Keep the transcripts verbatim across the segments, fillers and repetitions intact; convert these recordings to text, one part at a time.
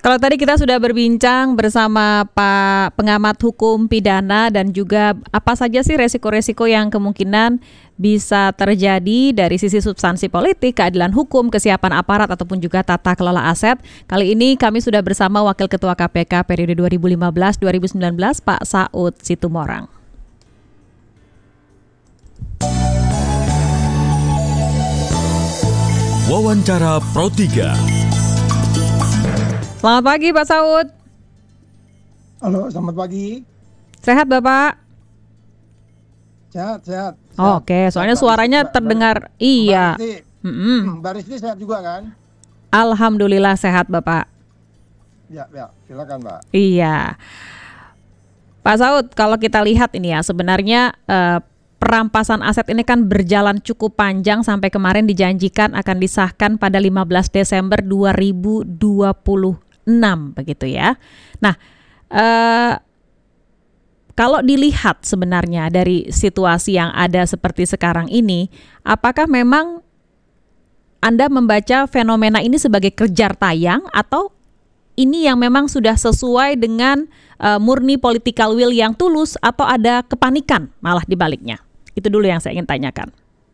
Kalau tadi kita sudah berbincang bersama Pak Pengamat Hukum Pidana dan juga apa saja sih resiko-resiko yang kemungkinan bisa terjadi dari sisi substansi politik, keadilan hukum, kesiapan aparat ataupun juga tata kelola aset. Kali ini kami sudah bersama Wakil Ketua K P K periode dua ribu lima belas sampai dua ribu sembilan belas Pak Saud Situmorang. Wawancara Pro tiga. Selamat pagi Pak Saud. Halo, selamat pagi. Sehat Bapak? Sehat, sehat. Oh, Oke, okay. Soalnya Mbak suaranya Mbak, terdengar. Mbak, Iya. Mbak Risti, Mm-mm. Mbak Risti sehat juga kan? Alhamdulillah sehat Bapak. Ya, ya, silakan Mbak. Iya. Pak Saud, kalau kita lihat ini ya, sebenarnya eh, perampasan aset ini kan berjalan cukup panjang sampai kemarin dijanjikan akan disahkan pada lima belas Desember dua ribu dua puluh enam begitu ya. Nah, eh, kalau dilihat sebenarnya dari situasi yang ada seperti sekarang ini, apakah memang Anda membaca fenomena ini sebagai kejar tayang atau ini yang memang sudah sesuai dengan uh, murni political will yang tulus atau ada kepanikan malah di baliknya? Itu dulu yang saya ingin tanyakan.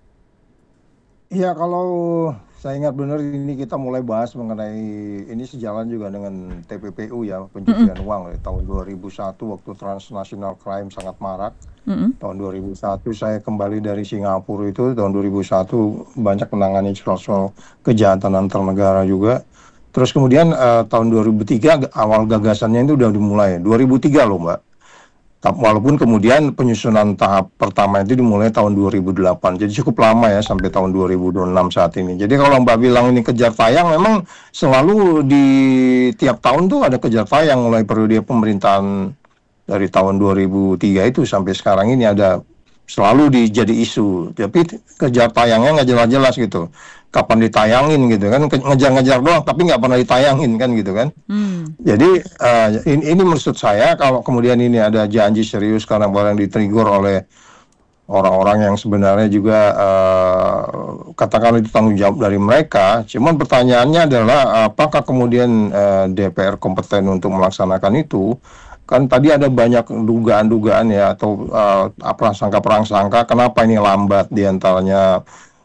Iya, kalau saya ingat benar ini kita mulai bahas mengenai ini sejalan juga dengan T P P U ya, pencucian mm-hmm. uang ya, tahun dua ribu satu waktu transnational crime sangat marak. Mm-hmm. Tahun dua ribu satu saya kembali dari Singapura itu, tahun dua ribu satu banyak menangani soal kejahatan antar negara juga. Terus kemudian uh, tahun dua ribu tiga awal gagasannya itu udah dimulai, dua ribu tiga loh Mbak. Walaupun kemudian penyusunan tahap pertama itu dimulai tahun dua ribu delapan, jadi cukup lama ya sampai tahun dua ribu dua puluh enam saat ini. Jadi kalau Mbak bilang ini kejar tayang, memang selalu di tiap tahun tuh ada kejar tayang mulai periode pemerintahan dari tahun dua ribu tiga itu sampai sekarang ini ada selalu dijadi isu. Tapi kejar tayangnya nggak jelas-jelas gitu. Kapan ditayangin gitu kan, ngejar-ngejar doang tapi nggak pernah ditayangin kan gitu kan. Hmm. Jadi uh, ini, ini menurut saya kalau kemudian ini ada janji serius karena barang ditrigger oleh orang-orang yang sebenarnya juga uh, katakanlah itu tanggung jawab dari mereka. Cuman pertanyaannya adalah apakah kemudian uh, D P R kompeten untuk melaksanakan itu? Kan tadi ada banyak dugaan-dugaan ya atau uh, prasangka-prasangka kenapa ini lambat, diantaranya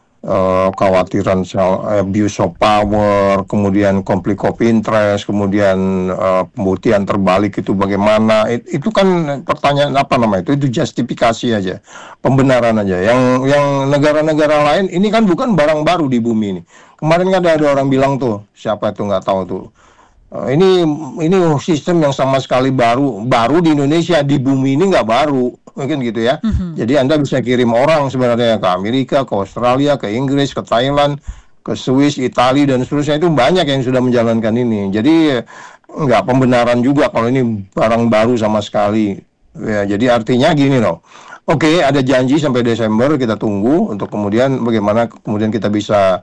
Uh, kekhawatiran soal abuse of power, kemudian konflik of interest, kemudian uh, pembuktian terbalik itu bagaimana? It, itu kan pertanyaan apa nama itu? Itu justifikasi aja, pembenaran aja. Yang yang negara-negara lain ini kan bukan barang baru di bumi ini. Kemarin kan ada, ada orang bilang tuh, siapa itu nggak tahu tuh. Uh, ini ini sistem yang sama sekali baru, baru di Indonesia, di bumi ini nggak baru. Mungkin gitu ya. Mm-hmm. Jadi Anda bisa kirim orang sebenarnya ke Amerika, ke Australia, ke Inggris, ke Thailand, ke Swiss, Italia dan seterusnya, itu banyak yang sudah menjalankan ini. Jadi nggak pembenaran juga kalau ini barang baru sama sekali. Ya, jadi artinya gini loh. Oke, ada janji sampai Desember, kita tunggu untuk kemudian bagaimana kemudian kita bisa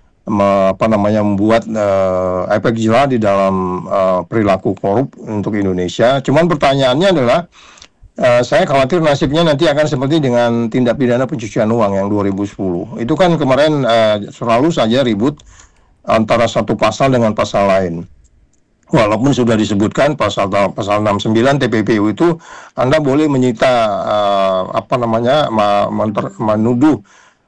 me, apa namanya membuat uh, efek jerah di dalam uh, perilaku korup untuk Indonesia. Cuman pertanyaannya adalah Uh, saya khawatir nasibnya nanti akan seperti dengan tindak pidana pencucian uang yang dua ribu sepuluh. Itu kan kemarin uh, selalu saja ribut antara satu pasal dengan pasal lain. Walaupun sudah disebutkan pasal pasal enam puluh sembilan T P P U itu Anda boleh menyita uh, apa namanya ma, manter, menuduh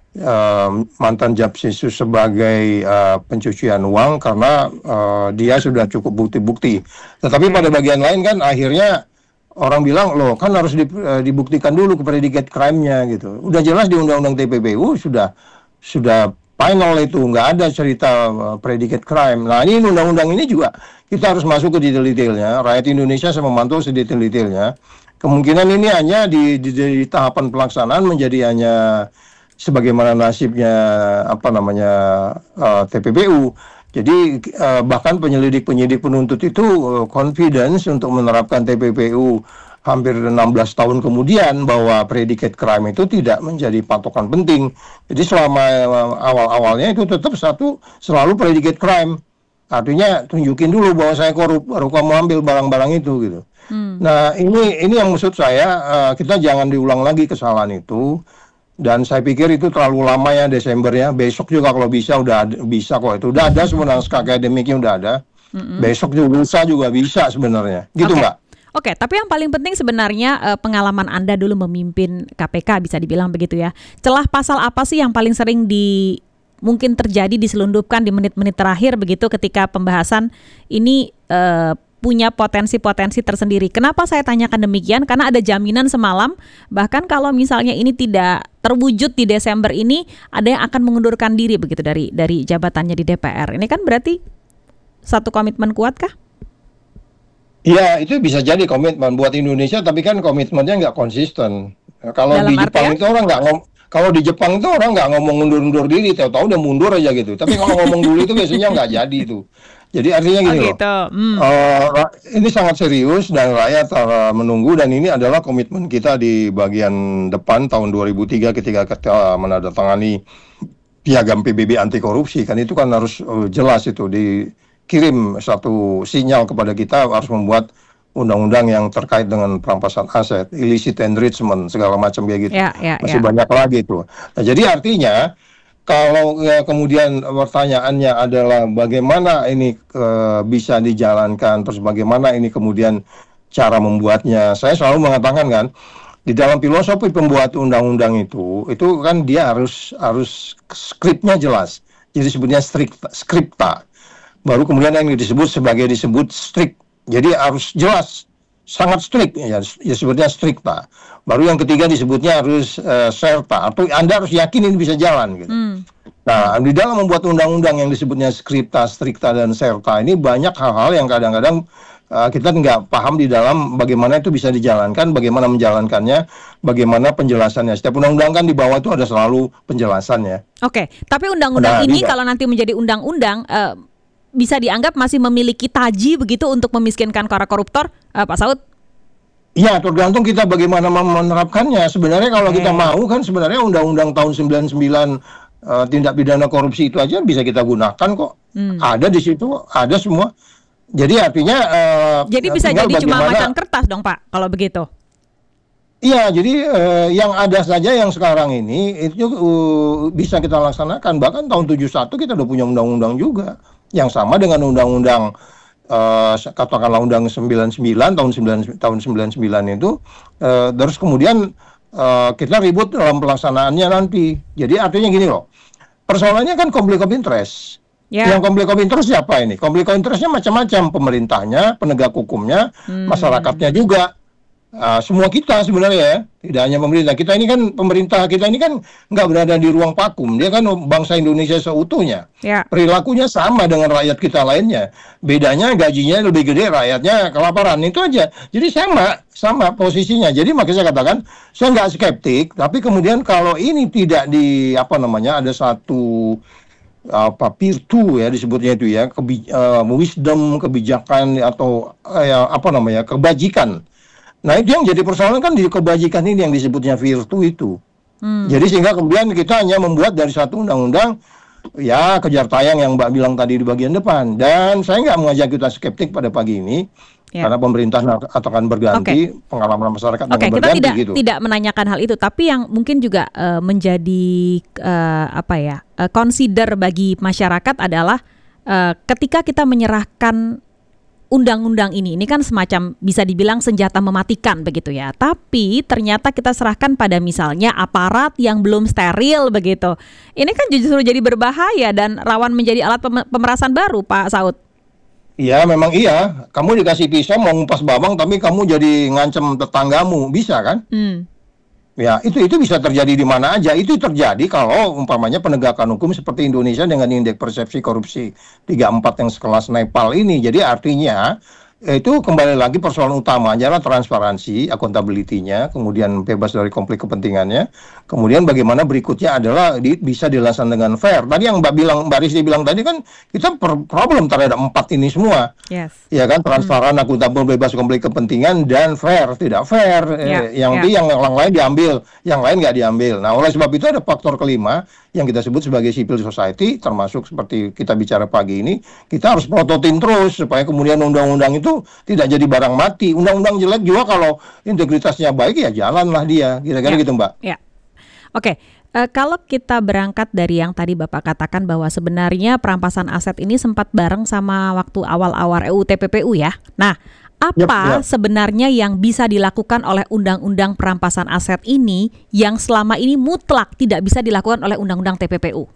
uh, mantan Japsisus sebagai uh, pencucian uang karena uh, dia sudah cukup bukti-bukti. Tetapi pada bagian lain kan akhirnya orang bilang, loh kan harus dibuktikan dulu ke predicate crime-nya gitu. Udah jelas di Undang-Undang T P P U sudah sudah final itu, nggak ada cerita predicate crime. Nah ini undang-undang ini juga kita harus masuk ke detail-detailnya. Rakyat Indonesia saya memantau sedetail-detailnya. Kemungkinan ini hanya di, di, di tahapan pelaksanaan menjadi hanya sebagaimana nasibnya apa namanya uh, T P P U. Jadi uh, bahkan penyelidik-penyidik penuntut itu uh, confidence untuk menerapkan T P P U hampir enam belas tahun kemudian bahwa predicate crime itu tidak menjadi patokan penting. Jadi selama uh, awal-awalnya itu tetap satu selalu predicate crime. Artinya tunjukin dulu bahwa saya korup, baru kamu ambil barang-barang itu gitu. Hmm. Nah ini ini yang maksud saya uh, kita jangan diulang lagi kesalahan itu. Dan saya pikir itu terlalu lama ya Desember ya. Besok juga kalau bisa udah ada, bisa kok itu. Udah ada sebenarnya naskah akademiknya udah ada. Mm-mm. Besok juga lusa juga bisa sebenarnya. Gitu, Oke. Mbak. Oke, tapi yang paling penting sebenarnya eh, pengalaman Anda dulu memimpin K P K, bisa dibilang begitu ya. Celah pasal apa sih yang paling sering di mungkin terjadi diselundupkan di menit-menit terakhir begitu ketika pembahasan ini eh, punya potensi-potensi tersendiri. Kenapa saya tanyakan demikian? Karena ada jaminan semalam, bahkan kalau misalnya ini tidak terwujud di Desember ini, ada yang akan mengundurkan diri begitu dari dari jabatannya di D P R. Ini kan berarti satu komitmen kuat kah? Iya, itu bisa jadi komitmen buat Indonesia, tapi kan komitmennya nggak konsisten. Kalau Dalam di Jepang artian? itu orang nggak ngom, kalau di Jepang itu orang nggak ngomong mundur-mundur diri, tahu-tahu udah mundur aja gitu. Tapi kalau ngomong dulu itu biasanya nggak jadi itu. Jadi artinya Oh gini loh, gitu. Hmm. eh, ra- ini sangat serius dan rakyat eh, menunggu, dan ini adalah komitmen kita di bagian depan tahun dua ribu tiga ketika kita menandatangani piagam P B B anti korupsi, kan itu kan harus eh, jelas itu dikirim satu sinyal kepada kita, harus membuat undang-undang yang terkait dengan perampasan aset, illicit enrichment, segala macam kayak gitu. Ya, ya, Masih ya. banyak lagi itu. Nah, jadi artinya kalau ya, kemudian pertanyaannya adalah bagaimana ini eh, bisa dijalankan, terus bagaimana ini kemudian cara membuatnya. Saya selalu mengatakan kan, di dalam filosofi pembuat undang-undang itu, itu kan dia harus harus skripnya jelas. Jadi sebutnya strict, skripta. Baru kemudian yang disebut sebagai disebut strict. Jadi harus jelas, sangat strict ya, ya sebutnya stricta. Baru yang ketiga disebutnya harus uh, serta, atau Anda harus yakin ini bisa jalan gitu. Hmm. Nah, di dalam membuat undang-undang yang disebutnya skripta, stricta, dan serta ini banyak hal-hal yang kadang-kadang uh, kita nggak paham di dalam bagaimana itu bisa dijalankan, bagaimana menjalankannya, bagaimana penjelasannya. Setiap undang-undang kan di bawah itu ada selalu penjelasannya. Oke, tapi undang-undang Nah, ini iya. kalau nanti menjadi undang-undang eh, bisa dianggap masih memiliki taji begitu untuk memiskinkan para koruptor, eh, Pak Saud? Ya, tergantung kita bagaimana menerapkannya. Sebenarnya kalau kita Oke. mau kan sebenarnya undang-undang tahun sembilan puluh sembilan eh, tindak pidana korupsi itu aja bisa kita gunakan kok. Hmm. Ada di situ, ada semua. Jadi artinya eh, Jadi bisa tinggal jadi cuma bagaimana- macan kertas dong Pak, kalau begitu. Iya, jadi eh, yang ada saja yang sekarang ini itu eh, bisa kita laksanakan. Bahkan tahun tujuh puluh satu kita udah punya undang-undang juga yang sama dengan undang-undang eh, katakanlah undang sembilan puluh sembilan tahun sembilan tahun sembilan puluh sembilan itu eh, terus kemudian eh, kita ribut dalam pelaksanaannya nanti. Jadi artinya gini loh. Persoalannya kan conflict of interest. Ya. Yang conflict of interest siapa ini? Conflict of interestnya macam-macam, pemerintahnya, penegak hukumnya, Hmm. masyarakatnya juga. Ah, semua kita sebenarnya ya, tidak hanya pemerintah. Kita ini kan, pemerintah kita ini kan nggak berada di ruang vakum. Dia kan bangsa Indonesia seutuhnya. Ya. Perilakunya sama dengan rakyat kita lainnya. Bedanya gajinya lebih gede, rakyatnya kelaparan. Itu aja. Jadi sama, sama posisinya. Jadi makanya saya katakan, saya nggak skeptik. Tapi kemudian kalau ini tidak di, apa namanya, ada satu apa virtu ya disebutnya itu ya, kebi, uh, wisdom, kebijakan atau uh, ya, apa namanya, kebajikan. Nah itu yang jadi persoalan kan di kebajikan ini yang disebutnya virtu itu. Hmm. Jadi sehingga kemudian kita hanya membuat dari satu undang-undang ya kejar tayang yang Mbak bilang tadi di bagian depan. Dan saya nggak mengajak kita skeptik pada pagi ini Ya. karena pemerintah akan berganti, pengalaman masyarakat Oke, akan kita berganti tidak gitu. tidak menanyakan hal itu, tapi yang mungkin juga eh, menjadi eh, apa ya, eh, consider bagi masyarakat adalah eh, ketika kita menyerahkan undang-undang ini, ini kan semacam bisa dibilang senjata mematikan begitu ya. Tapi ternyata kita serahkan pada misalnya aparat yang belum steril begitu. Ini kan justru jadi berbahaya dan rawan menjadi alat pem- pemerasan baru, Pak Saud. Iya memang iya. Kamu dikasih pisau mau ngumpas bawang tapi kamu jadi ngancem tetanggamu, bisa kan? Hmm. Ya, itu itu bisa terjadi di mana aja. Itu terjadi kalau umpamanya penegakan hukum seperti Indonesia dengan indeks persepsi korupsi tiga puluh empat yang sekelas Nepal ini. Jadi artinya itu kembali lagi persoalan utama adalah transparansi, accountability-nya, kemudian bebas dari konflik kepentingannya. Kemudian bagaimana berikutnya adalah di, bisa dilaksanakan dengan fair. Tadi yang Mbak bilang, Mbak Rizky bilang tadi kan kita per- problem terhadap empat ini semua. Yes. Ya kan, transparan, hmm. akuntabel, bebas konflik kepentingan, dan fair. Tidak fair. Ya, eh, yang ya. itu yang yang lain diambil, yang lain nggak diambil. Nah, oleh sebab itu ada faktor kelima yang kita sebut sebagai civil society, termasuk seperti kita bicara pagi ini, kita harus prototin terus supaya kemudian undang-undang itu tidak jadi barang mati. Undang-undang jelek juga kalau integritasnya baik ya jalanlah dia. Kira-kira Ya. gitu, Mbak. Ya. Oke, Uh, kalau kita berangkat dari yang tadi Bapak katakan bahwa sebenarnya perampasan aset ini sempat bareng sama waktu awal-awal R U U T P P U ya. Nah, apa yep, yep. sebenarnya yang bisa dilakukan oleh Undang-Undang Perampasan Aset ini yang selama ini mutlak tidak bisa dilakukan oleh Undang-Undang T P P U?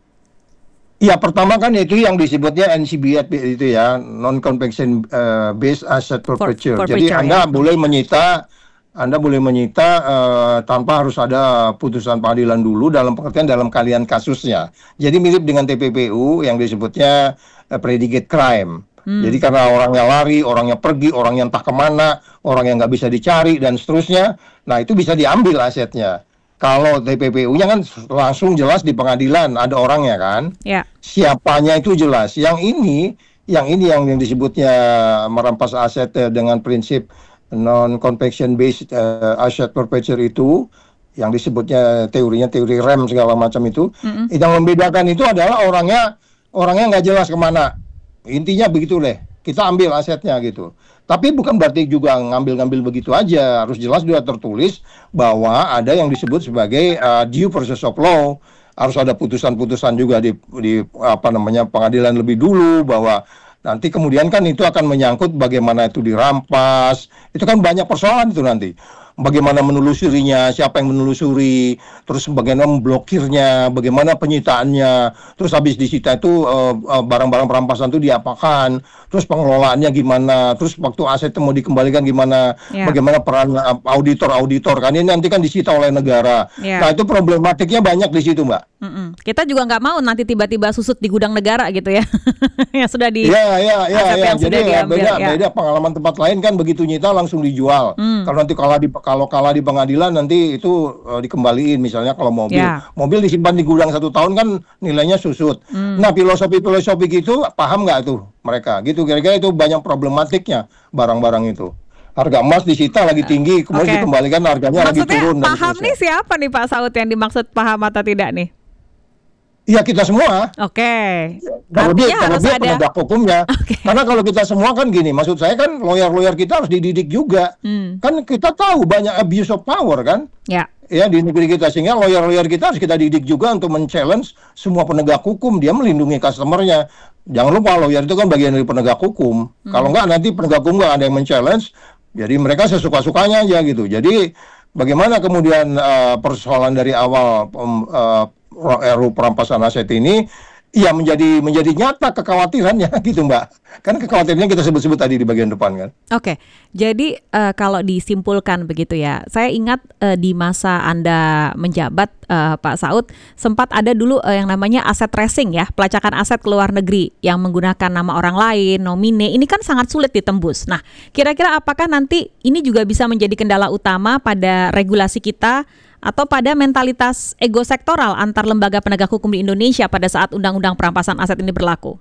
Ya, pertama kan itu yang disebutnya N C B A T itu ya, non-convention uh, based asset forfeiture. For, Jadi Anda ya. boleh menyita Anda boleh menyita uh, tanpa harus ada putusan pengadilan dulu dalam pengertian dalam kalian kasusnya. Jadi mirip dengan T P P U yang disebutnya uh, predicate crime. Hmm. Jadi karena orangnya lari, orangnya pergi, orangnya entah kemana, orang yang nggak bisa dicari dan seterusnya, nah itu bisa diambil asetnya. Kalau T P P U-nya kan langsung jelas di pengadilan, ada orangnya kan. Ya. Siapanya itu jelas. Yang ini, yang ini yang, yang disebutnya merampas aset uh, dengan prinsip non-convention based uh, asset forfeiture itu yang disebutnya teorinya teori rem segala macam itu, mm-hmm. yang membedakan itu adalah orangnya orangnya nggak jelas kemana, intinya begitu deh, kita ambil asetnya gitu. Tapi bukan berarti juga ngambil-ngambil begitu aja, harus jelas juga tertulis bahwa ada yang disebut sebagai uh, due process of law, harus ada putusan-putusan juga di, di apa namanya pengadilan lebih dulu bahwa nanti kemudian kan itu akan menyangkut bagaimana itu dirampas. Itu kan banyak persoalan itu nanti. Bagaimana menelusurinya, siapa yang menelusuri, terus bagaimana memblokirnya, bagaimana penyitaannya, terus habis disita itu uh, uh, barang-barang perampasan itu diapakan, terus pengelolaannya gimana, terus waktu aset itu mau dikembalikan gimana, yeah. bagaimana peran uh, auditor-auditor, kan ini nanti kan disita oleh negara. Yeah. Nah itu problematiknya banyak di situ, Mbak. Mm-mm. Kita juga nggak mau nanti tiba-tiba susut di gudang negara gitu ya, yang sudah di ya, ya, ya, aset ya. yang Jadi sudah ya, diambil. Beda, ya. beda pengalaman tempat lain kan begitu nyita langsung dijual. Mm. Kalau nanti kalah di kalau kalah di pengadilan nanti itu uh, dikembaliin, misalnya kalau mobil, yeah. mobil disimpan di gudang satu tahun kan nilainya susut. Mm. Nah filosofi-filosofi gitu paham nggak tuh mereka? Gitu kira-kira itu banyak problematiknya barang-barang itu. Harga emas disita lagi tinggi, kemudian okay. dikembalikan harganya Maksudnya, lagi turun. Maksudnya paham nih siapa nih Pak Saud yang dimaksud paham atau tidak nih? Iya kita semua. Oke. Okay. Terlebih, terlebih penegak hukumnya. Okay. Karena kalau kita semua kan gini, maksud saya kan lawyer-lawyer kita harus dididik juga. Hmm. Kan kita tahu banyak abuse of power kan. Ya. Ya di negeri kita, sehingga lawyer-lawyer kita harus kita didik juga untuk men-challenge semua penegak hukum, dia melindungi customernya. Jangan lupa lawyer itu kan bagian dari penegak hukum. Hmm. Kalau enggak nanti penegak hukum enggak ada yang men-challenge, jadi mereka sesuka-sukanya aja gitu. Jadi bagaimana kemudian uh, persoalan dari awal um, uh, R U U perampasan aset ini ya menjadi menjadi nyata kekhawatirannya gitu Mbak. Kan kekhawatirannya kita sebut-sebut tadi di bagian depan kan. Oke. Jadi uh, kalau disimpulkan begitu ya. Saya ingat uh, di masa Anda menjabat uh, Pak Saud sempat ada dulu uh, yang namanya aset tracing ya, pelacakan aset ke luar negeri yang menggunakan nama orang lain, nomine. Ini kan sangat sulit ditembus. Nah, kira-kira apakah nanti ini juga bisa menjadi kendala utama pada regulasi kita atau pada mentalitas ego sektoral antar lembaga penegak hukum di Indonesia pada saat Undang-Undang Perampasan Aset ini berlaku?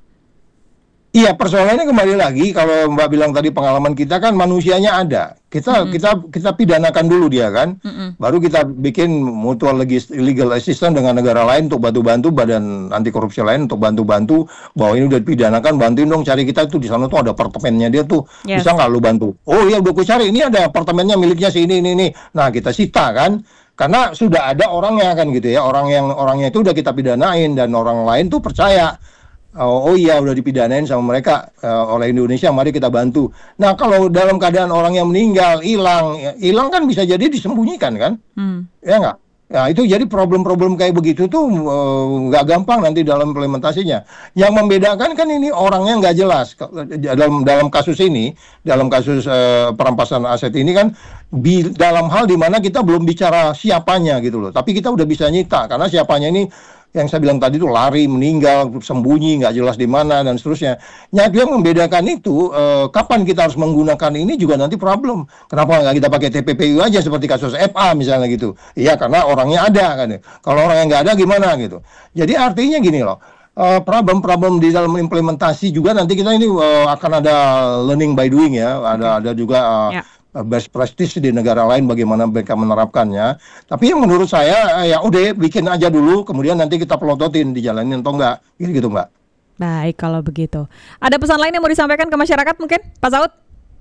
Iya, persoalannya kembali lagi kalau Mbak bilang tadi pengalaman kita kan manusianya ada. Kita mm-hmm. kita kita pidanakan dulu dia kan. Mm-hmm. Baru kita bikin mutual legal assistance dengan negara lain untuk bantu-bantu badan anti korupsi lain untuk bantu-bantu bahwa ini udah dipidanakan, bantuin dong cari kita tuh di sana tuh ada apartemennya dia tuh. Yes. Bisa nggak lu bantu? Oh iya udah gue cari, ini ada apartemennya miliknya si ini ini ini. Nah, kita sita kan. Karena sudah ada orangnya kan gitu ya, orang yang orangnya itu udah kita pidanain dan orang lain tuh percaya oh, oh iya udah dipidanain sama mereka uh, oleh Indonesia, mari kita bantu. Nah kalau dalam keadaan orang yang meninggal hilang, hilang kan bisa jadi disembunyikan kan, hmm. ya nggak? Ya itu jadi problem-problem kayak begitu tuh nggak uh, gampang nanti dalam implementasinya. Yang membedakan kan ini orangnya nggak jelas dalam dalam kasus ini, dalam kasus uh, perampasan aset ini kan bi, dalam hal dimana kita belum bicara siapanya gitu loh. Tapi kita udah bisa nyita karena siapanya ini yang saya bilang tadi itu lari, meninggal, sembunyi, nggak jelas di mana dan seterusnya. Nah, yang membedakan itu eh, kapan kita harus menggunakan ini juga nanti problem. Kenapa nggak kita pakai T P P U aja seperti kasus F A misalnya gitu? Iya karena orangnya ada kan. Kalau orang yang nggak ada gimana gitu. Jadi artinya gini loh. Uh, problem-problem di dalam implementasi juga nanti kita ini uh, akan ada learning by doing ya. Ada ada juga. Uh, yeah. best practice di negara lain bagaimana mereka menerapkannya. Tapi yang menurut saya ya udah bikin aja dulu kemudian nanti kita pelototin dijalanin atau enggak gitu Mbak. Baik kalau begitu. Ada pesan lain yang mau disampaikan ke masyarakat mungkin Pak Saud?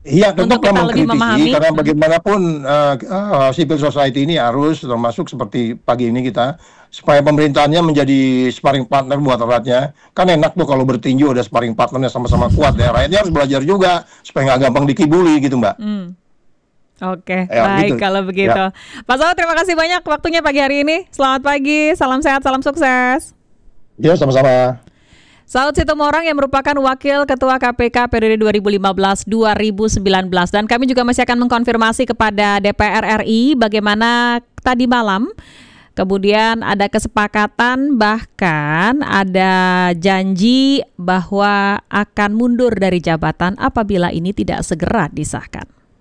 Iya, untuk tetaplah kita lebih mengkritisi memahami. karena Hmm. bagaimanapun uh, uh, civil society ini harus termasuk seperti pagi ini kita supaya pemerintahannya menjadi sparring partner buat rakyatnya. Kan enak tuh kalau bertinju ada sparring partnernya sama-sama kuat ya. Rakyatnya harus belajar juga supaya nggak gampang dikibuli gitu, Mbak. Hmm. Oke, Ya, baik gitu. kalau begitu. Ya. Pak Saud, terima kasih banyak waktunya pagi hari ini. Selamat pagi, salam sehat, salam sukses. Ya, sama-sama. Saud Situmorang yang merupakan Wakil Ketua K P K periode dua ribu lima belas sampai dua ribu sembilan belas. Dan kami juga masih akan mengkonfirmasi kepada D P R R I bagaimana tadi malam kemudian ada kesepakatan, bahkan ada janji bahwa akan mundur dari jabatan apabila ini tidak segera disahkan.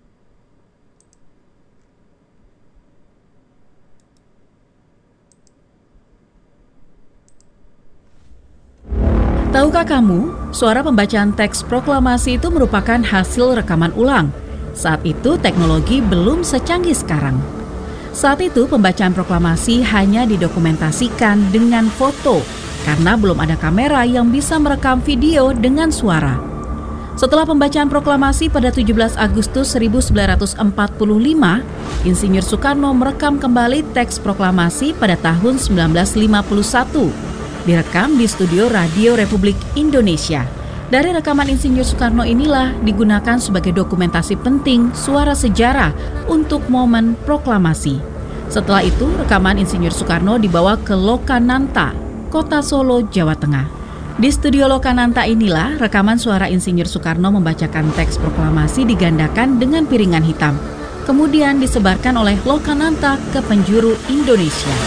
Tahukah kamu, suara pembacaan teks proklamasi itu merupakan hasil rekaman ulang. Saat itu teknologi belum secanggih sekarang. Saat itu pembacaan proklamasi hanya didokumentasikan dengan foto karena belum ada kamera yang bisa merekam video dengan suara. Setelah pembacaan proklamasi pada tujuh belas Agustus seribu sembilan ratus empat puluh lima, Insinyur Soekarno merekam kembali teks proklamasi pada tahun seribu sembilan ratus lima puluh satu. Direkam di studio Radio Republik Indonesia. Dari rekaman Insinyur Soekarno inilah digunakan sebagai dokumentasi penting suara sejarah untuk momen proklamasi. Setelah itu, rekaman Insinyur Soekarno dibawa ke Lokananta, Kota Solo, Jawa Tengah. Di studio Lokananta inilah rekaman suara Insinyur Soekarno membacakan teks proklamasi digandakan dengan piringan hitam. Kemudian disebarkan oleh Lokananta ke penjuru Indonesia.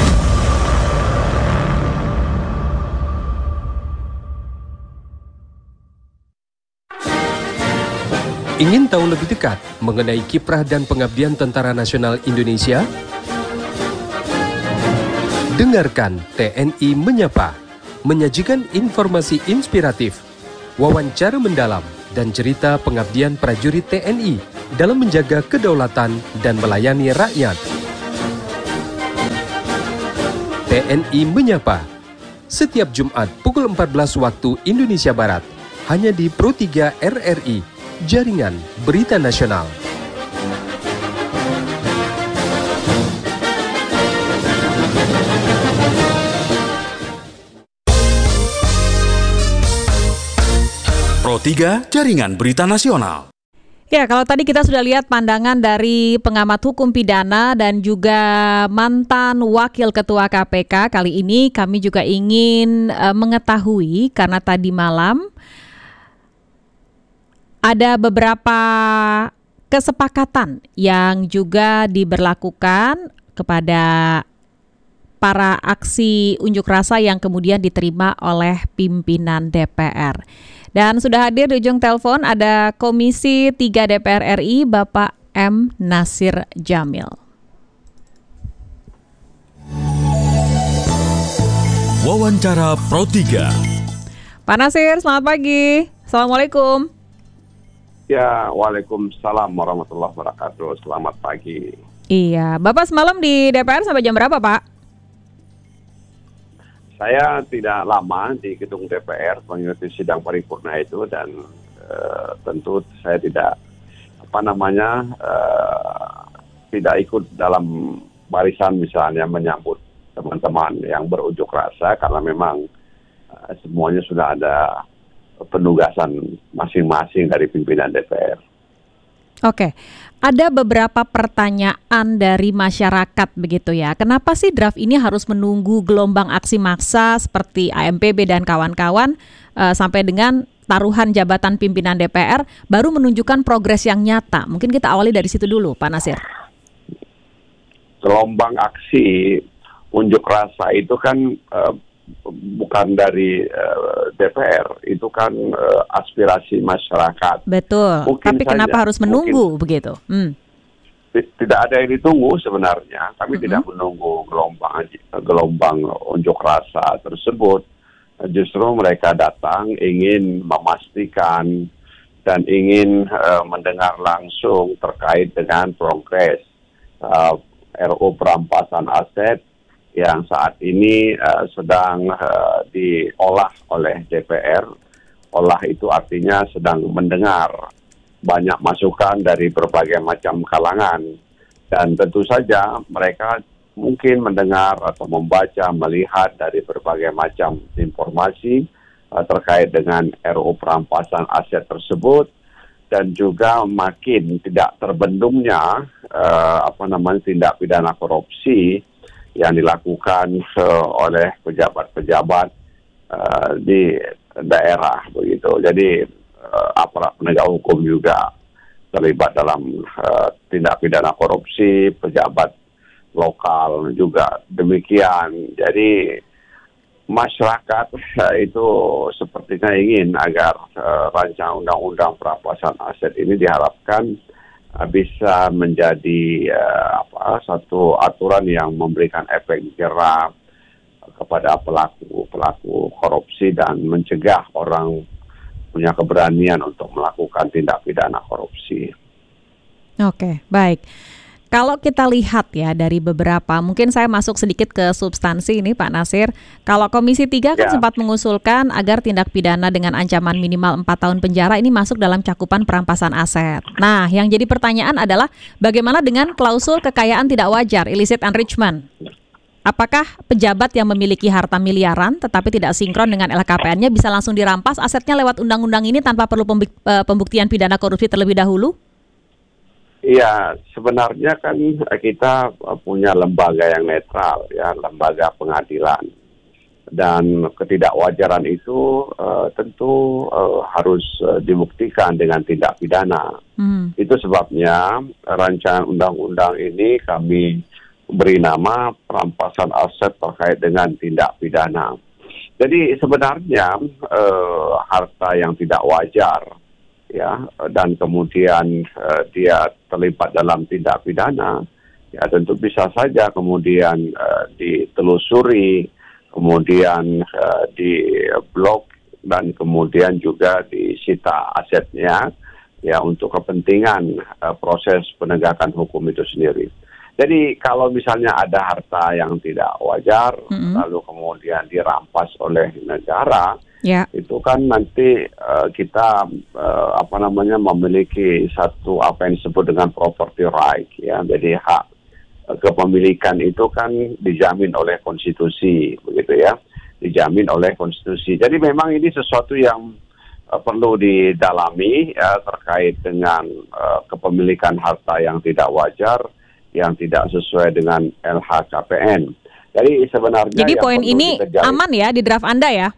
Ingin tahu lebih dekat mengenai kiprah dan pengabdian Tentara Nasional Indonesia? Dengarkan T N I Menyapa, menyajikan informasi inspiratif, wawancara mendalam, dan cerita pengabdian prajurit T N I dalam menjaga kedaulatan dan melayani rakyat. T N I Menyapa, setiap Jumat pukul empat belas waktu Indonesia Barat, hanya di Pro tiga R R I, Jaringan Berita Nasional. Pro tiga Jaringan Berita Nasional. Ya, kalau tadi kita sudah lihat pandangan dari pengamat hukum pidana dan juga mantan Wakil Ketua K P K, kali ini kami juga ingin uh, mengetahui karena tadi malam ada beberapa kesepakatan yang juga diberlakukan kepada para aksi unjuk rasa yang kemudian diterima oleh pimpinan D P R. Dan sudah hadir di ujung telepon ada Komisi tiga D P R R I, Bapak M. Nasir Jamil. Wawancara Pro tiga. Pak Nasir, selamat pagi. Assalamualaikum. Ya, waalaikumsalam warahmatullahi wabarakatuh. Selamat pagi. Iya, Bapak semalam di D P R sampai jam berapa, Pak? Saya tidak lama di gedung D P R mengikuti sidang paripurna itu dan uh, tentu saya tidak apa namanya uh, tidak ikut dalam barisan misalnya menyambut teman-teman yang berunjuk rasa karena memang uh, semuanya sudah ada penugasan masing-masing dari pimpinan D P R. Oke, ada beberapa pertanyaan dari masyarakat begitu ya. Kenapa sih draft ini harus menunggu gelombang aksi massa seperti A M P B dan kawan-kawan uh, sampai dengan taruhan jabatan pimpinan D P R baru menunjukkan progres yang nyata? Mungkin kita awali dari situ dulu, Pak Nasir. Gelombang aksi unjuk rasa itu kan uh, bukan dari uh, D P R, itu kan uh, aspirasi masyarakat. Betul, mungkin tapi saja, kenapa harus menunggu mungkin, begitu? Hmm. Tidak ada yang ditunggu sebenarnya, kami mm-hmm. tidak menunggu gelombang gelombang unjuk rasa tersebut. Justru mereka datang ingin memastikan dan ingin uh, mendengar langsung terkait dengan progres uh, R U perampasan aset yang saat ini uh, sedang uh, diolah oleh D P R. Olah itu artinya sedang mendengar banyak masukan dari berbagai macam kalangan. Dan tentu saja mereka mungkin mendengar atau membaca, melihat dari berbagai macam informasi uh, terkait dengan R U perampasan aset tersebut, dan juga makin tidak terbendungnya uh, apa namanya tindak pidana korupsi yang dilakukan uh, oleh pejabat-pejabat uh, di daerah begitu. Jadi uh, aparat penegak hukum juga terlibat dalam uh, tindak pidana korupsi, pejabat lokal juga demikian. Jadi masyarakat uh, itu sepertinya ingin agar uh, rancangan undang-undang perampasan aset ini diharapkan uh, bisa menjadi uh, apa satu aturan yang memberikan efek jerah kepada pelaku-pelaku korupsi dan mencegah orang punya keberanian untuk melakukan tindak pidana korupsi. Oke, baik. Kalau kita lihat ya dari beberapa, mungkin saya masuk sedikit ke substansi ini Pak Nasir. Kalau Komisi tiga kan Ya. sempat mengusulkan agar tindak pidana dengan ancaman minimal empat tahun penjara ini masuk dalam cakupan perampasan aset. Nah, yang jadi pertanyaan adalah bagaimana dengan klausul kekayaan tidak wajar, illicit enrichment? Apakah pejabat yang memiliki harta miliaran tetapi tidak sinkron dengan L H K P N-nya bisa langsung dirampas asetnya lewat undang-undang ini tanpa perlu pembuktian pidana korupsi terlebih dahulu? Iya, sebenarnya kan kita punya lembaga yang netral, ya, lembaga pengadilan. Dan ketidakwajaran itu uh, tentu uh, harus uh, dibuktikan dengan tindak pidana. Hmm. Itu sebabnya rancangan undang-undang ini kami beri nama perampasan aset terkait dengan tindak pidana. Jadi sebenarnya uh, harta yang tidak wajar, ya, dan kemudian uh, dia terlibat dalam tindak pidana, ya tentu bisa saja kemudian uh, ditelusuri, kemudian uh, diblok, dan kemudian juga disita asetnya, ya, untuk kepentingan uh, proses penegakan hukum itu sendiri. Jadi kalau misalnya ada harta yang tidak wajar, mm-hmm. lalu kemudian dirampas oleh negara, yeah. itu kan nanti uh, kita uh, apa namanya memiliki satu apa yang disebut dengan property right, ya. Jadi hak uh, kepemilikan itu kan dijamin oleh konstitusi, begitu ya, dijamin oleh konstitusi. Jadi memang ini sesuatu yang uh, perlu didalami, ya, terkait dengan uh, kepemilikan harta yang tidak wajar, yang tidak sesuai dengan L H K P N. Jadi sebenarnya Jadi poin ini dikejar, aman ya di draft Anda ya?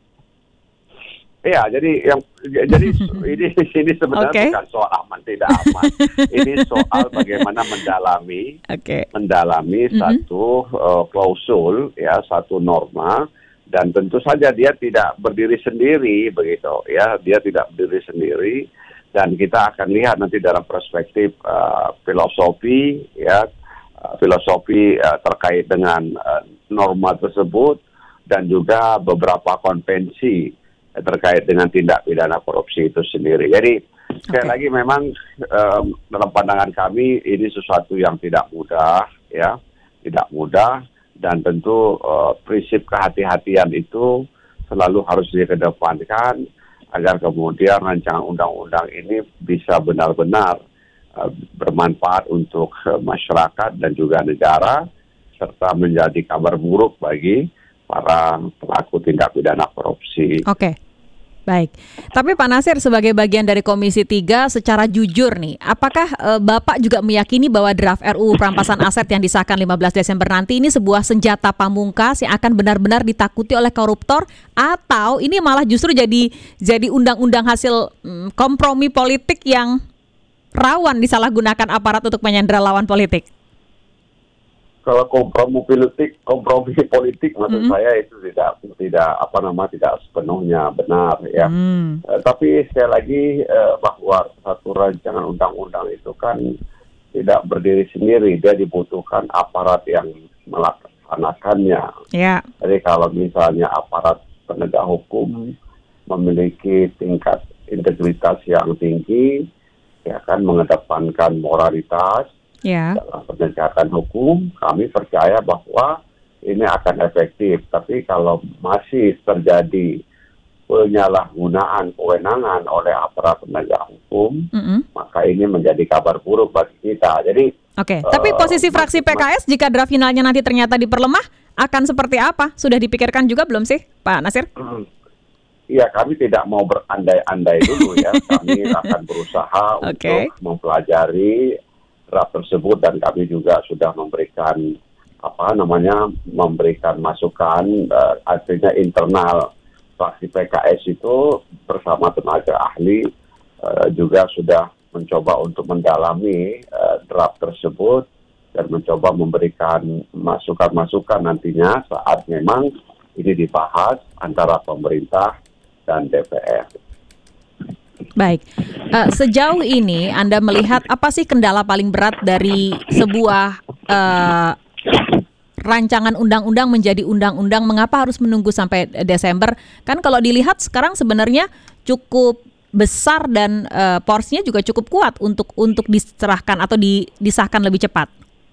Iya, jadi yang jadi ini ini sebenarnya okay. bukan soal aman tidak aman. Ini soal bagaimana mendalami okay. mendalami mm-hmm. satu uh, klausul, ya, satu norma, dan tentu saja dia tidak berdiri sendiri begitu, ya, dia tidak berdiri sendiri. Dan kita akan lihat nanti dalam perspektif uh, filosofi, ya, uh, filosofi uh, terkait dengan uh, norma tersebut, dan juga beberapa konvensi uh, terkait dengan tindak pidana korupsi itu sendiri. Jadi okay. sekali lagi memang um, dalam pandangan kami ini sesuatu yang tidak mudah, ya, tidak mudah, dan tentu uh, prinsip kehati-hatian itu selalu harus dikedepankan, agar kemudian rancangan undang-undang ini bisa benar-benar uh, bermanfaat untuk uh, masyarakat dan juga negara, serta menjadi kabar buruk bagi para pelaku tindak pidana korupsi. Oke, okay. Baik. Tapi Pak Nasir sebagai bagian dari Komisi tiga secara jujur nih, apakah e, Bapak juga meyakini bahwa draft R U perampasan aset yang disahkan lima belas Desember nanti ini sebuah senjata pamungkas yang akan benar-benar ditakuti oleh koruptor, atau ini malah justru jadi jadi undang-undang hasil mm, kompromi politik yang rawan disalahgunakan aparat untuk menyandera lawan politik? Kalau kompromi politik, kompromi politik maksud mm-hmm. saya itu tidak tidak apa nama tidak sepenuhnya benar, ya. Mm. Uh, tapi sekali lagi uh, bahwa satu rancangan undang-undang itu kan tidak berdiri sendiri, dia dibutuhkan aparat yang melaksanakannya. Yeah. Jadi kalau misalnya aparat penegak hukum memiliki tingkat integritas yang tinggi, ya kan, mengedepankan moralitas. Ya. Dalam penegakan hukum, kami percaya bahwa ini akan efektif. Tapi kalau masih terjadi penyalahgunaan kewenangan oleh aparat penegak hukum, Mm-mm. maka ini menjadi kabar buruk bagi kita. Jadi, Oke, uh, tapi posisi fraksi mas- P K S jika draft finalnya nanti ternyata diperlemah akan seperti apa? Sudah dipikirkan juga belum sih, Pak Nasir? Iya, kami tidak mau berandai-andai dulu ya. Kami akan berusaha Oke. untuk mempelajari draft tersebut dan kami juga sudah memberikan apa namanya memberikan masukan, uh, artinya internal fraksi P K S itu bersama tenaga ahli uh, juga sudah mencoba untuk mendalami uh, draft tersebut dan mencoba memberikan masukan-masukan nantinya saat memang ini dibahas antara pemerintah dan D P R. Baik, uh, sejauh ini Anda melihat apa sih kendala paling berat dari sebuah uh, rancangan undang-undang menjadi undang-undang? Mengapa harus menunggu sampai Desember? Kan kalau dilihat sekarang sebenarnya cukup besar dan uh, porsinya juga cukup kuat untuk untuk diserahkan atau di, disahkan lebih cepat.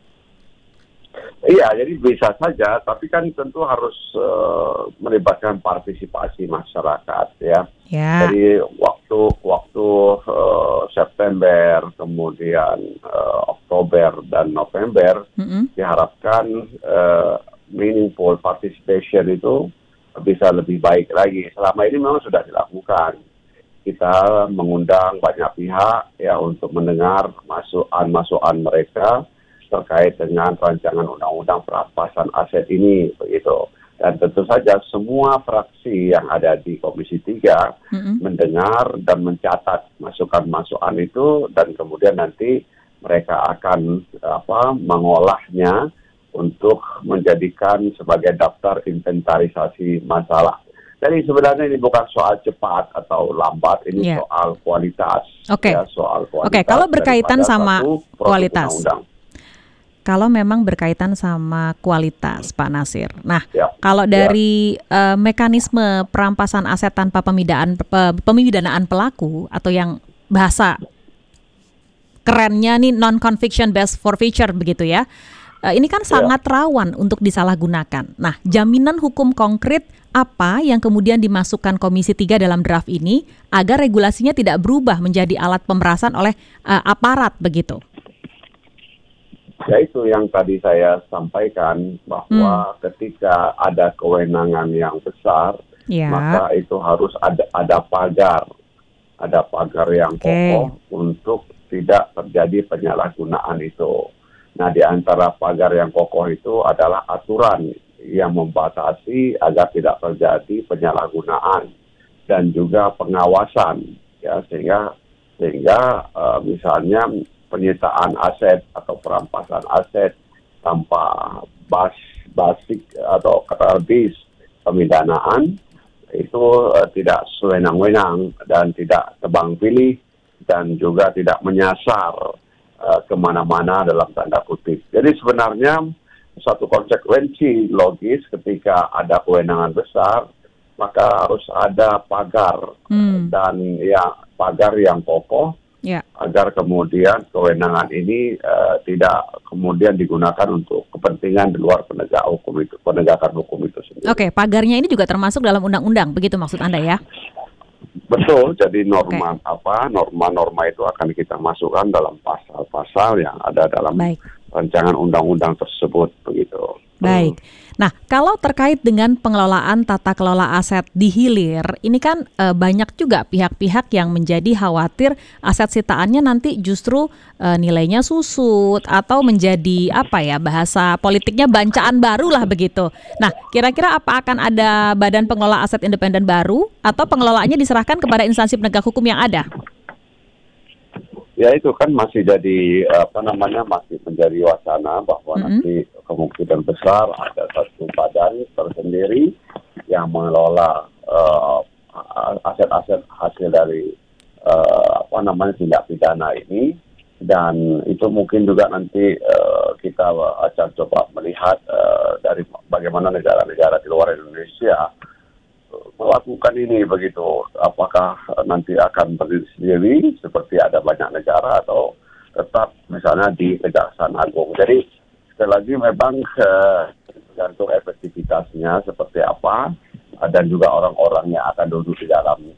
Iya, jadi bisa saja, tapi kan tentu harus uh, melibatkan partisipasi masyarakat ya. Ya. Jadi waktu waktu uh, September, kemudian uh, Oktober dan November Mm-mm. diharapkan uh, meaningful participation itu bisa lebih baik lagi. Selama ini memang sudah dilakukan. Kita mengundang banyak pihak ya untuk mendengar masukan-masukan mereka terkait dengan rancangan undang-undang perampasan aset ini begitu. Dan tentu saja semua fraksi yang ada di Komisi tiga Mm-mm. mendengar dan mencatat masukan-masukan itu dan kemudian nanti mereka akan apa mengolahnya untuk menjadikan sebagai daftar inventarisasi masalah. Jadi sebenarnya ini bukan soal cepat atau lambat, ini Yeah. soal kualitas. Oke. Ya, soal kualitas. Oke, kalau berkaitan daripada sama satu produk kualitas. undang-undang. Kalau memang berkaitan sama kualitas, Pak Nasir. Nah, Ya, kalau ya. dari eh, mekanisme perampasan aset tanpa pemidanaan pe- pemidanaan pelaku atau yang bahasa kerennya nih non-conviction based forfeiture begitu ya. Eh, ini kan sangat rawan untuk disalahgunakan. Nah, jaminan hukum konkret apa yang kemudian dimasukkan Komisi tiga dalam draft ini agar regulasinya tidak berubah menjadi alat pemerasan oleh eh, aparat begitu? Ya itu yang tadi saya sampaikan bahwa ketika ada kewenangan yang besar, Ya. maka itu harus ada ada pagar, ada pagar yang Oke. kokoh untuk tidak terjadi penyalahgunaan itu. Nah, di antara pagar yang kokoh itu adalah aturan yang membatasi agar tidak terjadi penyalahgunaan dan juga pengawasan, ya sehingga sehingga uh, misalnya penyitaan aset atau perampasan aset tanpa bas basic atau bis pemidanaan itu uh, tidak sewenang-wenang dan tidak tebang pilih dan juga tidak menyasar uh, kemana-mana dalam tanda kutip. Jadi sebenarnya satu konsekuensi logis ketika ada kewenangan besar maka harus ada pagar Hmm. dan ya pagar yang kokoh. Ya. Agar kemudian kewenangan ini uh, tidak kemudian digunakan untuk kepentingan di luar penegak hukum itu, penegakan hukum itu sendiri. Oke, pagarnya ini juga termasuk dalam undang-undang, begitu maksud Anda ya? Betul, jadi norma apa norma-norma itu akan kita masukkan dalam pasal-pasal yang ada dalam Baik. rancangan undang-undang tersebut begitu. Baik. Nah, kalau terkait dengan pengelolaan tata kelola aset di hilir, ini kan e, banyak juga pihak-pihak yang menjadi khawatir aset sitaannya nanti justru e, nilainya susut atau menjadi apa ya bahasa politiknya bancaan baru lah begitu. Nah, kira-kira apa akan ada badan pengelola aset independen baru atau pengelolaannya diserahkan kepada instansi penegak hukum yang ada? Ya itu kan masih jadi apa namanya masih menjadi wacana bahwa Mm-hmm. nanti kemungkinan besar ada satu badan tersendiri yang mengelola uh, aset-aset hasil dari uh, apa namanya tindak pidana ini dan itu mungkin juga nanti uh, kita akan coba melihat uh, dari bagaimana negara-negara di luar Indonesia melakukan ini begitu, apakah nanti akan berdiri sendiri seperti ada banyak negara atau tetap misalnya di Kejaksaan Agung. Jadi sekali lagi memang eh, tergantung efektivitasnya seperti apa uh, dan juga orang-orang yang akan duduk di dalamnya.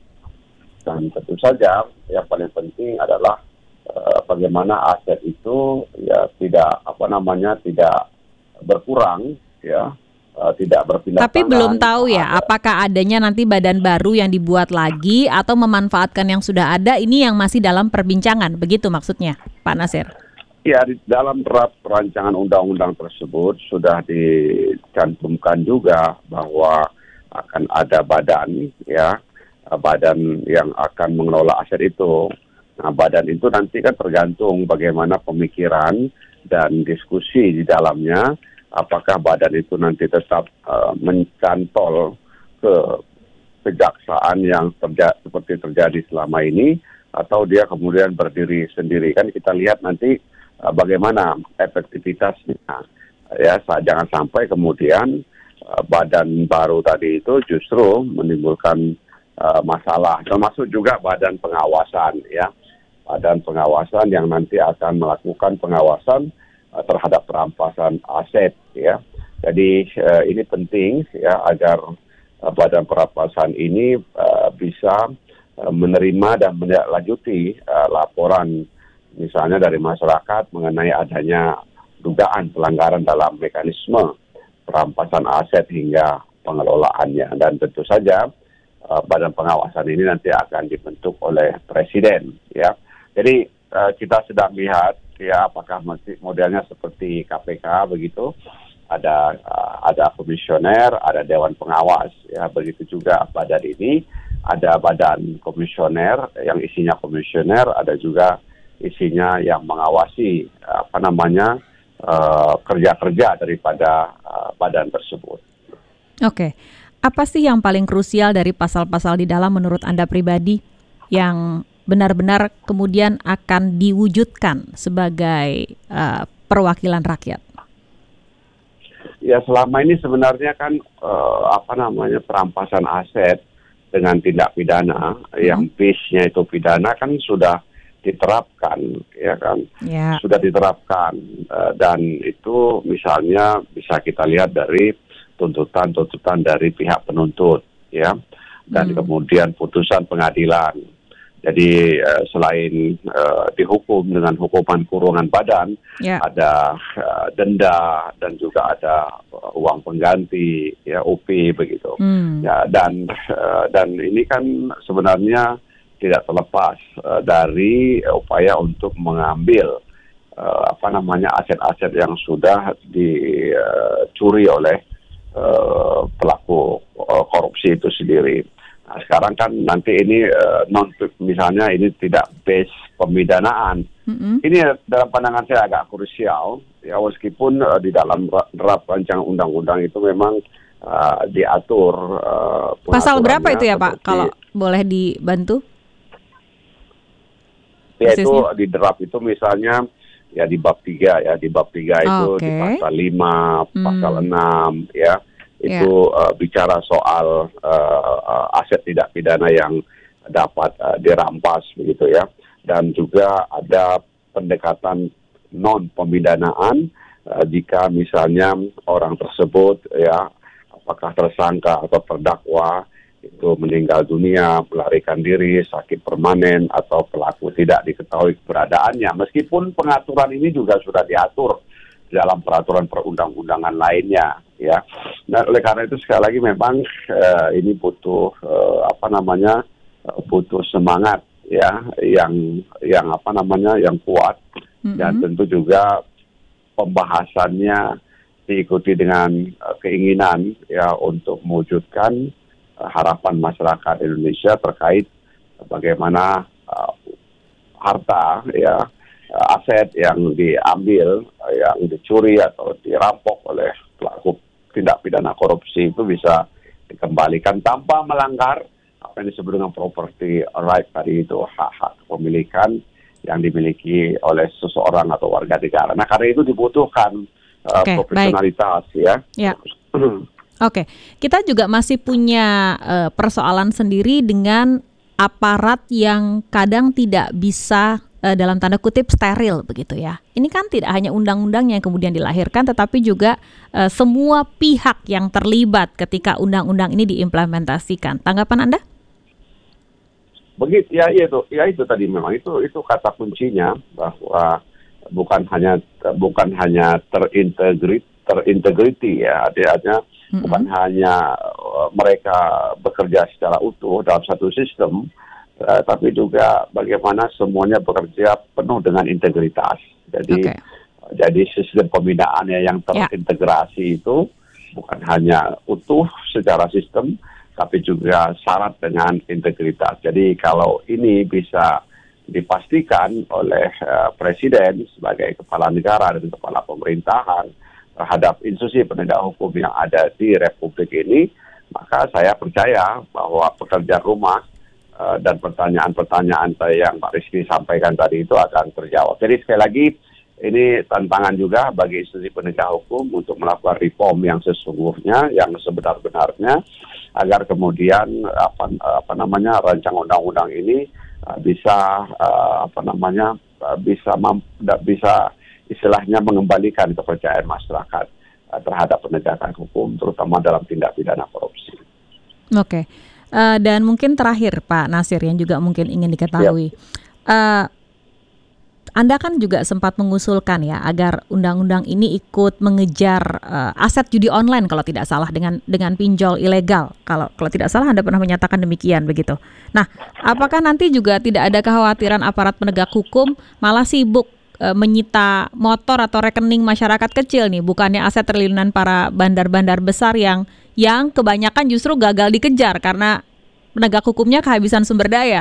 Dan tentu saja yang paling penting adalah uh, bagaimana aset itu ya tidak apa namanya tidak berkurang ya, uh, tidak berpindah. Tapi tangan, belum tahu ya ada. apakah adanya nanti badan baru yang dibuat lagi atau memanfaatkan yang sudah ada, ini yang masih dalam perbincangan, begitu maksudnya Pak Nasir? Ya, di dalam draft rancangan undang-undang tersebut sudah dicantumkan juga bahwa akan ada badan ya, badan yang akan mengelola aset itu. Nah, badan itu nanti kan tergantung bagaimana pemikiran dan diskusi di dalamnya, apakah badan itu nanti tetap uh, mencantol ke kejaksaan yang terja- seperti terjadi selama ini, atau dia kemudian berdiri sendiri. Kan kita lihat nanti uh, bagaimana efektivitasnya. Ya, jangan sampai kemudian uh, badan baru tadi itu justru menimbulkan Uh, masalah, termasuk juga badan pengawasan ya, badan pengawasan yang nanti akan melakukan pengawasan uh, terhadap perampasan aset ya. Jadi uh, ini penting ya agar uh, badan perampasan ini uh, bisa uh, menerima dan menindaklanjuti uh, laporan misalnya dari masyarakat mengenai adanya dugaan pelanggaran dalam mekanisme perampasan aset hingga pengelolaannya. Dan tentu saja Uh, badan pengawasan ini nanti akan dibentuk oleh presiden ya. Jadi uh, kita sedang lihat ya apakah masih modelnya seperti K P K begitu, ada uh, ada komisioner, ada dewan pengawas ya, begitu juga badan ini ada badan komisioner yang isinya komisioner, ada juga isinya yang mengawasi uh, apa namanya uh, kerja-kerja daripada uh, badan tersebut. Oke. Okay. Apa sih yang paling krusial dari pasal-pasal di dalam menurut Anda pribadi yang benar-benar kemudian akan diwujudkan sebagai uh, perwakilan rakyat? Ya, selama ini sebenarnya kan uh, apa namanya perampasan aset dengan tindak pidana hmm. yang base-nya itu pidana kan sudah diterapkan ya kan, yeah. sudah diterapkan uh, dan itu misalnya bisa kita lihat dari tuntutan-tuntutan dari pihak penuntut ya, dan hmm. kemudian putusan pengadilan. Jadi uh, selain uh, dihukum dengan hukuman kurungan badan, yeah. ada uh, denda dan juga ada uh, uang pengganti ya, U P begitu. Hmm. Ya, dan uh, dan ini kan sebenarnya tidak terlepas uh, dari uh, upaya untuk mengambil uh, apa namanya aset-aset yang sudah dicuri uh, oleh Uh, pelaku uh, korupsi itu sendiri. Nah, sekarang kan nanti ini uh, non misalnya ini tidak base pemidanaan. Mm-hmm. Ini dalam pandangan saya agak krusial ya, meskipun uh, di dalam draft rancangan undang-undang itu memang uh, diatur uh, pasal berapa itu ya Pak kalau boleh dibantu? Yaitu di draft itu misalnya ya di bab tiga ya, di bab tiga itu okay. di pasal lima, pasal hmm. enam ya, itu yeah. uh, bicara soal uh, uh, aset tidak pidana yang dapat uh, dirampas begitu ya. Dan juga ada pendekatan non pemidanaan uh, jika misalnya orang tersebut ya apakah tersangka atau terdakwa itu meninggal dunia, melarikan diri, sakit permanen, atau pelaku tidak diketahui keberadaannya. Meskipun pengaturan ini juga sudah diatur dalam peraturan perundang-undangan lainnya, ya. Nah, oleh karena itu sekali lagi memang uh, ini butuh uh, apa namanya uh, butuh semangat, ya, yang yang apa namanya yang kuat, mm-hmm. dan tentu juga pembahasannya diikuti dengan uh, keinginan ya untuk mewujudkan harapan masyarakat Indonesia terkait bagaimana uh, harta ya uh, aset yang diambil, uh, yang dicuri atau dirampok oleh pelaku tindak pidana korupsi itu bisa dikembalikan tanpa melanggar apa yang disebut dengan property right tadi, itu hak-hak kepemilikan yang dimiliki oleh seseorang atau warga negara. Nah, karena itu dibutuhkan uh, okay, profesionalitas baik. ya. Ya. Oke, kita juga masih punya uh, persoalan sendiri dengan aparat yang kadang tidak bisa uh, dalam tanda kutip steril begitu ya. Ini kan tidak hanya undang-undangnya yang kemudian dilahirkan, tetapi juga uh, semua pihak yang terlibat ketika undang-undang ini diimplementasikan. Tanggapan Anda? Begitu ya, itu ya itu tadi memang itu itu kata kuncinya, bahwa bukan hanya bukan hanya terintegriti terintegriti ya, artinya mm-hmm. bukan hanya uh, mereka bekerja secara utuh dalam satu sistem, uh, tapi juga bagaimana semuanya bekerja penuh dengan integritas. Jadi okay. uh, jadi sistem pembinaannya yang terintegrasi yeah. itu bukan hanya utuh secara sistem, tapi juga syarat dengan integritas. Jadi kalau ini bisa dipastikan oleh uh, Presiden sebagai kepala negara dan kepala pemerintahan terhadap institusi penegak hukum yang ada di Republik ini, maka saya percaya bahwa pekerjaan rumah uh, dan pertanyaan-pertanyaan yang Pak Rizky sampaikan tadi itu akan terjawab. Jadi sekali lagi, ini tantangan juga bagi institusi penegak hukum untuk melakukan reform yang sesungguhnya, yang sebenar-benarnya, agar kemudian apa, apa namanya rancangan undang-undang ini uh, bisa uh, apa namanya uh, bisa mamp, bisa istilahnya mengembalikan kepercayaan masyarakat uh, terhadap penegakan hukum, terutama dalam tindak pidana korupsi. Oke, uh, dan mungkin terakhir Pak Nasir yang juga mungkin ingin diketahui, ya. uh, Anda kan juga sempat mengusulkan ya agar undang-undang ini ikut mengejar uh, aset judi online kalau tidak salah dengan dengan pinjol ilegal. Kalau kalau tidak salah Anda pernah menyatakan demikian begitu. Nah, apakah nanti juga tidak ada kekhawatiran aparat penegak hukum malah sibuk menyita motor atau rekening masyarakat kecil nih, bukannya aset triliunan para bandar-bandar besar yang yang kebanyakan justru gagal dikejar karena penegak hukumnya kehabisan sumber daya?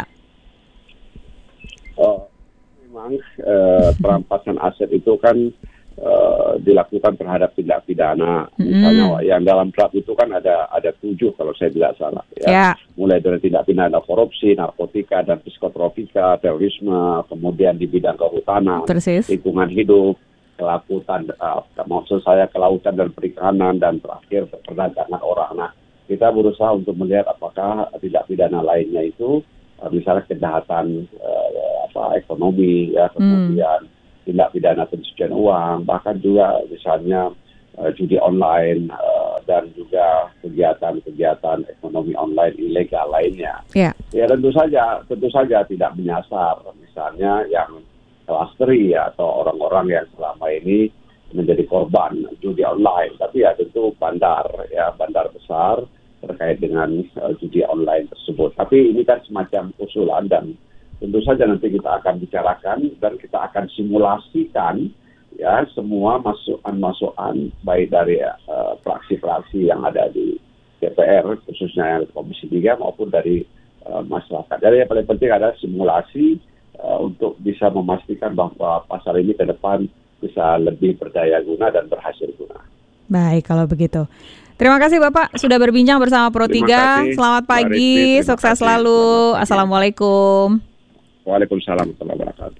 Oh, memang eh, perampasan aset itu kan eh, dilakukan terhadap tindak pidana. Mm. Misalnya yang dalam draft itu kan ada ada tujuh kalau saya tidak salah ya. Yeah. Mulai dari tindak pidana korupsi, narkotika dan psikotropika, terorisme, kemudian di bidang kehutanan, Persis. lingkungan hidup, kelautan, uh, maksud saya kelautan dan perikanan, dan terakhir perdagangan orang. Nah, kita berusaha untuk melihat apakah tindak pidana lainnya itu uh, misalnya kejahatan uh, apa ekonomi ya, kemudian hmm. tindak pidana pencucian uang, bahkan juga misalnya uh, judi online uh, dan juga kegiatan-kegiatan ekonomi online ilegal lainnya. Yeah. Ya tentu saja, tentu saja tidak menyasar misalnya yang kelas teri ya, atau orang-orang yang selama ini menjadi korban judi online, tapi ya tentu bandar ya, bandar besar terkait dengan uh, judi online tersebut. Tapi ini kan semacam usulan dan tentu saja nanti kita akan bicarakan dan kita akan simulasikan ya semua masukan-masukan baik dari uh, fraksi-fraksi yang ada di D P R khususnya yang Komisi tiga maupun dari uh, masyarakat. Jadi yang paling penting adalah simulasi uh, untuk bisa memastikan bahwa pasar ini ke depan bisa lebih berdaya guna dan berhasil guna. Baik kalau begitu. Terima kasih Bapak sudah berbincang bersama Pro tiga. Selamat pagi, sukses selalu. Assalamualaikum. Waalaikumsalam warahmatullahi wabarakatuh.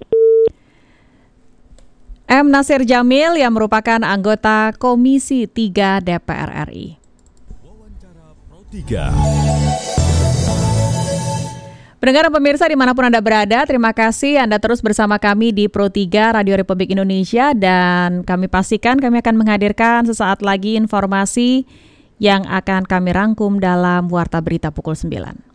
M. Nasir Jamil yang merupakan anggota Komisi tiga D P R R I. Wawancara Pro tiga. Pendengar dan pemirsa dimanapun Anda berada, terima kasih Anda terus bersama kami di Pro tiga Radio Republik Indonesia, dan kami pastikan kami akan menghadirkan sesaat lagi informasi yang akan kami rangkum dalam Warta Berita pukul sembilan.